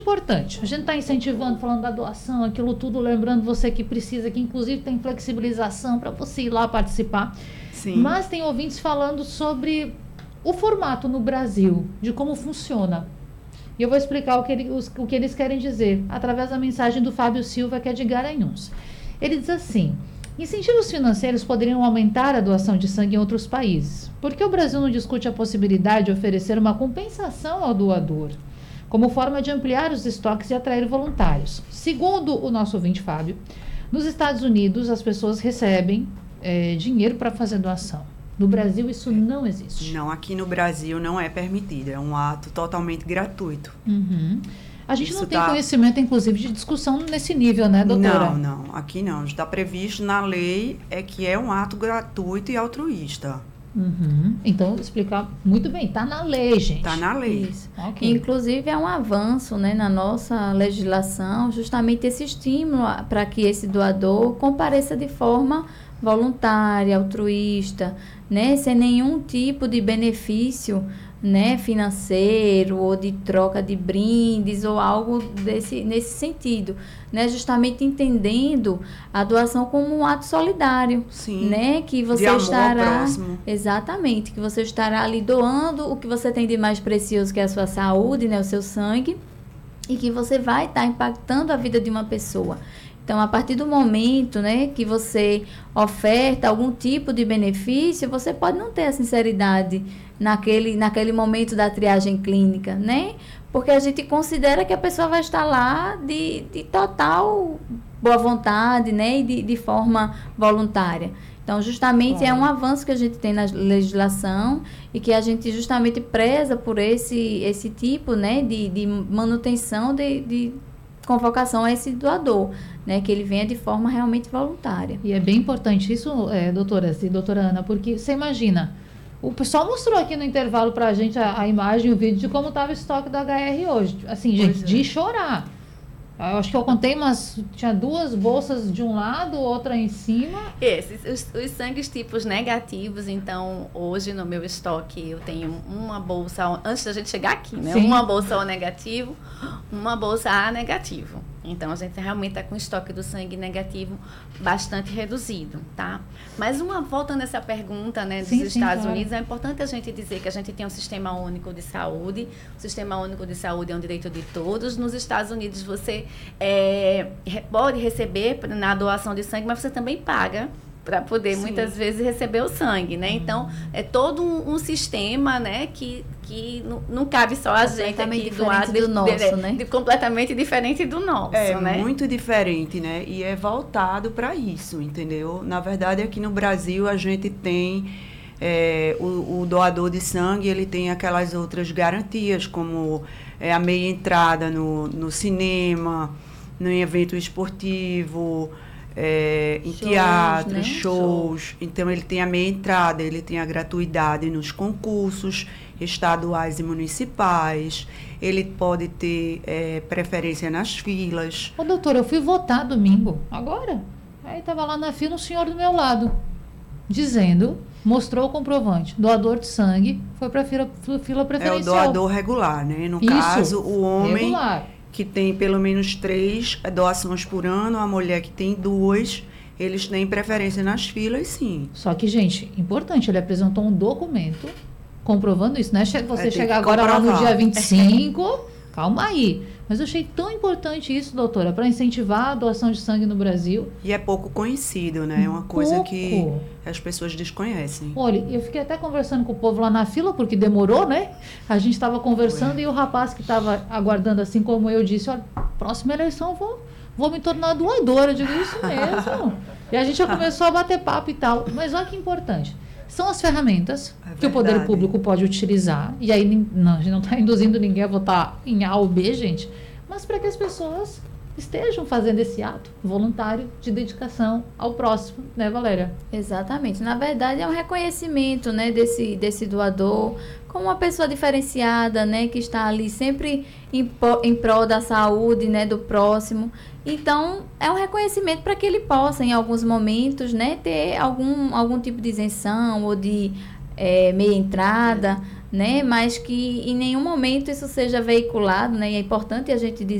importante. A gente está incentivando, falando da doação, aquilo tudo, lembrando você que precisa, que inclusive tem flexibilização para você ir lá participar. Sim. Mas tem ouvintes falando sobre o formato no Brasil, de como funciona. E eu vou explicar o que eles querem dizer, através da mensagem do Fábio Silva, que é de Garanhuns. Ele diz assim: incentivos financeiros poderiam aumentar a doação de sangue em outros países. Por que o Brasil não discute a possibilidade de oferecer uma compensação ao doador, como forma de ampliar os estoques e atrair voluntários? Segundo o nosso ouvinte Fábio, nos Estados Unidos as pessoas recebem dinheiro para fazer doação. No Brasil isso não existe. Não, aqui no Brasil não é permitido, é um ato totalmente gratuito. Uhum. A gente não tem conhecimento, inclusive, de discussão nesse nível, né, doutora? Não, aqui não. Está previsto na lei que é um ato gratuito e altruísta. Uhum. Então, explicar muito bem, está na lei, gente. Está na lei. Isso. Okay. Inclusive, é um avanço, né, na nossa legislação, justamente esse estímulo para que esse doador compareça de forma voluntária, altruísta, né, sem nenhum tipo de benefício, né, financeiro ou de troca de brindes ou algo nesse sentido, né, justamente entendendo a doação como um ato solidário. Sim, né, que você de amor estará ao próximo. Exatamente, que você estará ali doando o que você tem de mais precioso, que é a sua saúde, né, o seu sangue, e que você vai estar impactando a vida de uma pessoa. Então, a partir do momento, né, que você oferta algum tipo de benefício, você pode não ter a sinceridade naquele momento da triagem clínica, né? Porque a gente considera que a pessoa vai estar lá de total boa vontade, né, e de forma voluntária. Então, justamente é um avanço que a gente tem na legislação e que a gente justamente preza por esse tipo, né, de manutenção de convocação a esse doador, né, que ele venha de forma realmente voluntária. E é bem importante isso, doutora Ana, porque você imagina, o pessoal mostrou aqui no intervalo pra gente a imagem, o vídeo de como estava o estoque da HR hoje. Assim, gente, de chorar. Eu acho que eu contei tinha 2 bolsas de um lado, outra em cima. Os sangues tipos negativos, então, hoje no meu estoque eu tenho uma bolsa, antes da gente chegar aqui, né? Sim. Uma bolsa O negativo, uma bolsa A negativo. Então, a gente realmente está com o estoque do sangue negativo bastante reduzido, tá? Mas voltando nessa pergunta, né, dos Estados Unidos, é importante a gente dizer que a gente tem um sistema único de saúde. O sistema único de saúde é um direito de todos. Nos Estados Unidos, você pode receber na doação de sangue, mas você também paga para poder, muitas vezes, receber o sangue, né? Então, é todo um sistema, né, que não cabe só a gente aqui do nosso, né? Completamente diferente do nosso, né? É muito diferente, né? E é voltado para isso, entendeu? Na verdade, aqui no Brasil, a gente tem o doador de sangue, ele tem aquelas outras garantias, como a meia entrada no cinema, no evento esportivo, em teatro, né? shows. Então, ele tem a meia entrada, ele tem a gratuidade nos concursos estaduais e municipais, ele pode ter preferência nas filas. Ô, doutora, eu fui votar domingo, agora. Aí estava lá na fila um senhor do meu lado, mostrou o comprovante, doador de sangue, foi para a fila preferencial. É o doador regular, né? No caso, o homem regular, que tem pelo menos 3 doações por ano, a mulher que tem 2, eles têm preferência nas filas, sim. Só que, gente, importante, ele apresentou um documento comprovando isso, né? Você chegar agora lá no dia 25, calma aí. Mas eu achei tão importante isso, doutora, para incentivar a doação de sangue no Brasil. E é pouco conhecido, né? É uma coisa que as pessoas desconhecem. Olha, eu fiquei até conversando com o povo lá na fila, porque demorou, né? A gente estava conversando e o rapaz que estava aguardando, assim como eu, disse, olha, próxima eleição vou me tornar doadora. Eu digo, isso mesmo. E a gente já começou a bater papo e tal. Mas olha que importante. São as ferramentas que o poder público pode utilizar. E aí, a gente não está induzindo ninguém a votar em A ou B, gente. Mas para que as pessoas estejam fazendo esse ato voluntário de dedicação ao próximo, né, Valéria? Exatamente. Na verdade, é um reconhecimento, né, desse doador como uma pessoa diferenciada, né, que está ali sempre em prol da saúde, né, do próximo. Então, é um reconhecimento para que ele possa, em alguns momentos, né, ter algum tipo de isenção ou de meia entrada, né? Mas que em nenhum momento isso seja veiculado, né? E é importante a gente dizer